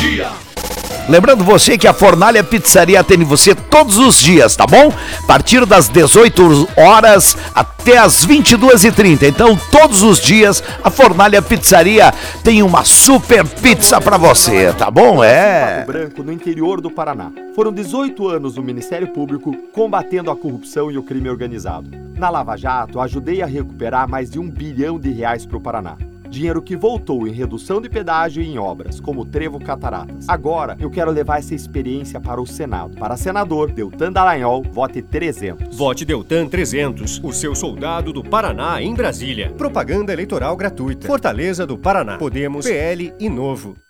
dia. Lembrando você que a Fornalha Pizzaria atende você todos os dias, tá bom? A partir das 18 horas até as 22h30. Então, todos os dias, a Fornalha Pizzaria tem uma super pizza pra você, tá bom? Pato Branco, no interior do Paraná. Foram 18 anos no Ministério Público combatendo a corrupção e o crime organizado. Na Lava Jato, ajudei a recuperar mais de R$1 bilhão para o Paraná. Dinheiro que voltou em redução de pedágio e em obras, como o Trevo Cataratas. Agora, eu quero levar essa experiência para o Senado. Para senador, Deltan Dallagnol, vote 300. Vote Deltan 300, o seu soldado do Paraná em Brasília. Propaganda eleitoral gratuita. Fortaleza do Paraná. Podemos, PL e Novo.